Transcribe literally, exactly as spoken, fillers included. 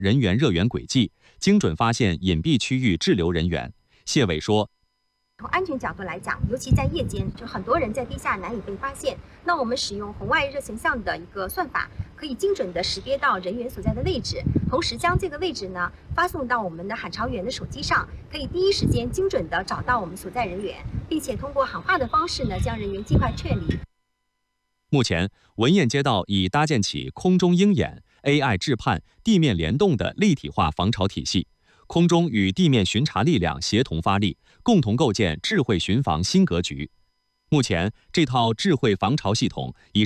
人员热源轨迹，精准发现隐蔽区域滞留人员。谢伟说。 从安全角度来讲，尤其在夜间，就很多人在地下难以被发现。那我们使用红外热成像的一个算法，可以精准的识别到人员所在的位置，同时将这个位置呢发送到我们的喊潮员的手机上，可以第一时间精准的找到我们所在人员，并且通过喊话的方式呢将人员尽快撤离。 目前，文堰街道已搭建起空中鹰眼、A I 制判、地面联动的立体化防潮体系。 空中与地面巡查力量协同发力，共同构建智慧巡防新格局。目前，这套智慧防潮系统已